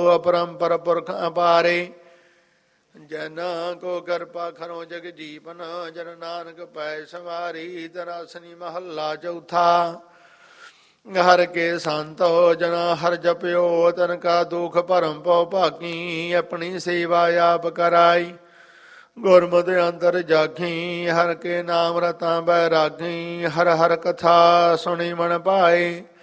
अपरंपर पुरख अपारे। जैना को कृपा खरो जग जीवन जन नानक पै सवारी। दरासनी महला चौथा। हर के संतो जना हर जप्यो तन का दुख भरम पौ भागी। अपनी सेवा आप कराई गुरमति अंतर जागी। हर के नाम रता बैरागी हर हर कथा सुनी मन पाए।